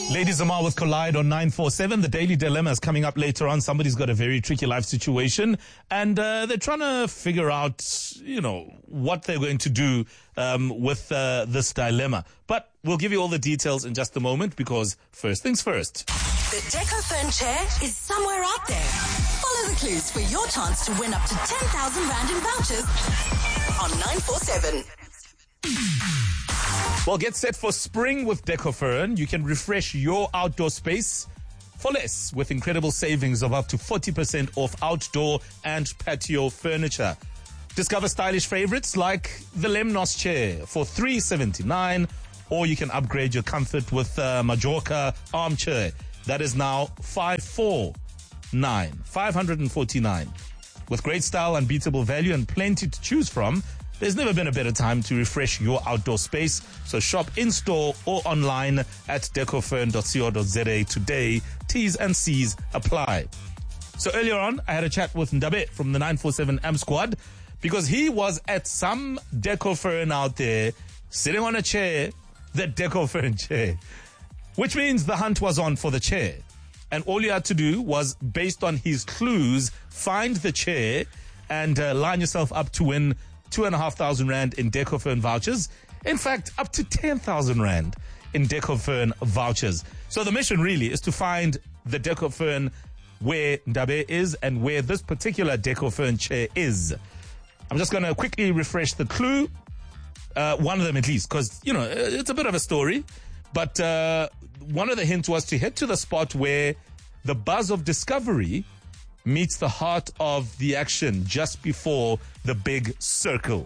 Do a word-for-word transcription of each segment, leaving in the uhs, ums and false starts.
Ladies Zamar with Collide on nine four seven. The Daily Dilemma is coming up later on. Somebody's got a very tricky life situation and uh, they're trying to figure out, you know, what they're going to do um, with uh, this dilemma. But we'll give you all the details in just a moment because first things first. The Decofern chair is somewhere out there. Follow the clues for your chance to win up to ten thousand rand in vouchers on nine four seven. Well, get set for spring with Decofern. You can refresh your outdoor space for less with incredible savings of up to forty percent off outdoor and patio furniture. Discover stylish favorites like the Lemnos chair for three seventy-nine, or you can upgrade your comfort with uh, Majorca armchair. That is now five forty-nine, five forty-nine. With great style, unbeatable value, and plenty to choose from, there's never been a better time to refresh your outdoor space. So shop in-store or online at decofern dot co dot za today. T's and C's apply. So earlier on, I had a chat with Ndabe from the nine four seven A M Squad because he was at some Decofern out there sitting on a chair, the Decofern chair, which means the hunt was on for the chair. And all you had to do was, based on his clues, find the chair and uh, line yourself up to win two and a half thousand rand in Decofern vouchers. In fact, up to ten thousand rand in Decofern vouchers. So the mission really is to find the Decofern where Ndabe is and where this particular Decofern chair is. I'm just going to quickly refresh the clue. Uh, one of them at least, because, you know, it's a bit of a story. But uh, one of the hints was to head to the spot where the buzz of discovery meets the heart of the action just before the big circle.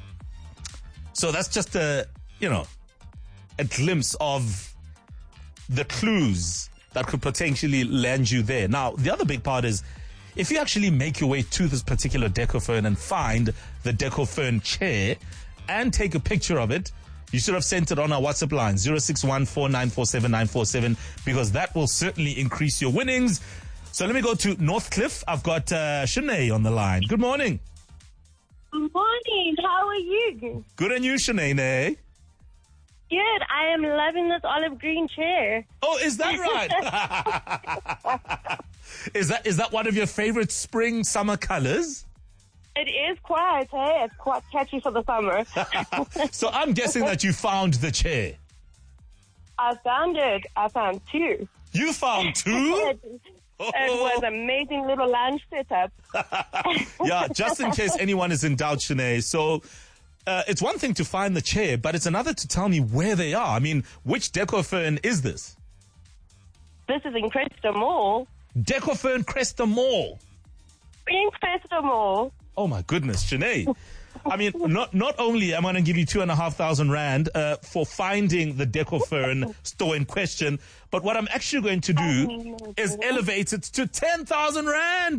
So that's just a, you know, a glimpse of the clues that could potentially land you there. Now, the other big part is if you actually make your way to this particular Decofern and find the Decofern chair and take a picture of it, you should have sent it on our WhatsApp line, zero six one four nine four seven nine four seven, because that will certainly increase your winnings. So let me go to Northcliffe. I've got uh, Shanae on the line. Good morning. Good morning. How are you? Good, and you, Shanae? Eh? Good. I am loving this olive green chair. Oh, is that right? is that is that one of your favorite spring summer colors? It is quite, hey? It's quite catchy for the summer. So I'm guessing that you found the chair. I found it. I found two. You found two? It, it was an amazing little lounge setup. Yeah, just in case anyone is in doubt, Shanae. So uh, it's one thing to find the chair, but it's another to tell me where they are. I mean, which Decofern is this? This is in Cresta Mall. Decofern Cresta Mall. In Cresta Mall. Oh my goodness, Shanae. I mean, not not only am I going to give you two and a half thousand rand uh, for finding the Decofern store in question, but what I'm actually going to do is elevate it to ten thousand rand.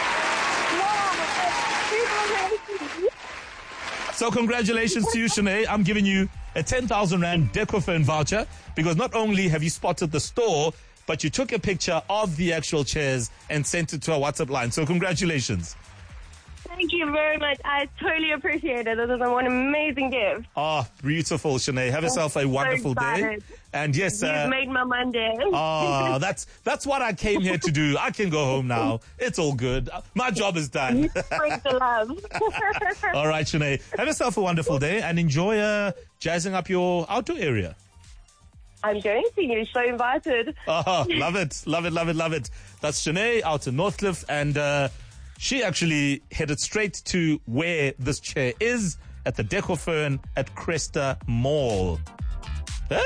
So congratulations to you, Shanae. I'm giving you a ten thousand rand Decofern voucher because not only have you spotted the store, but you took a picture of the actual chairs and sent it to our WhatsApp line. So congratulations. Thank you very much. I totally appreciate it. This is one amazing gift. Oh, beautiful, Shanae. Have yourself a wonderful so day. And yes, You've uh, made my Monday. oh, that's that's what I came here to do. I can go home now. It's all good. My job is done. You spread the love. All right, Shanae. Have yourself a wonderful day and enjoy uh, jazzing up your outdoor area. I'm going to. You're so invited. Oh, love it. Love it, love it, love it. That's Shanae out in Northcliffe, and uh, she actually headed straight to where this chair is, at the Decofern at Cresta Mall. Hey?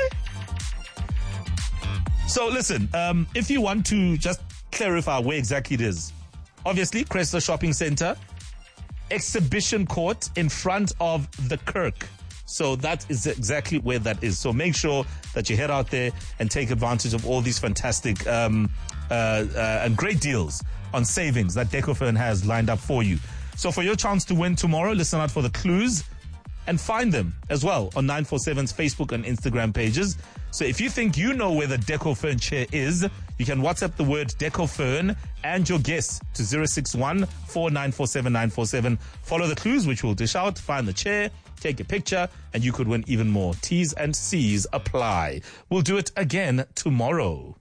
So listen, um, if you want to just clarify where exactly it is, obviously Cresta Shopping Center, exhibition court in front of the Kirk. So that is exactly where that is. So make sure that you head out there and take advantage of all these fantastic um, uh, uh, and great deals on savings that Decofern has lined up for you. So for your chance to win tomorrow, listen out for the clues and find them as well on nine four seven's Facebook and Instagram pages. So if you think you know where the Decofern chair is, you can WhatsApp the word Decofern and your guess to zero six one four nine four seven nine four seven. Follow the clues, which we'll dish out, find the chair, take a picture, and you could win even more. T's and C's apply. We'll do it again tomorrow.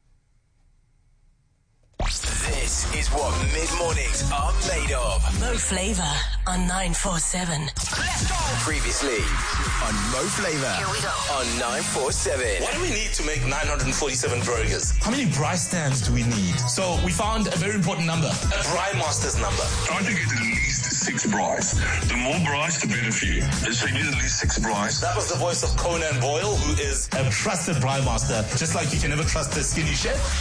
This is what mid-mornings are made of. Mo Flava on nine four seven. Let's go! Previously on Mo Flava. Here we go. On nine four seven. What do we need to make nine hundred forty-seven burgers? How many braai stands do we need? So we found a very important number, a braai master's number. Try to get at least six braais. The more braais, the better for you. So you need at least six braais. That was the voice of Conan Boyle, who is a trusted braai master, just like you can never trust a skinny chef.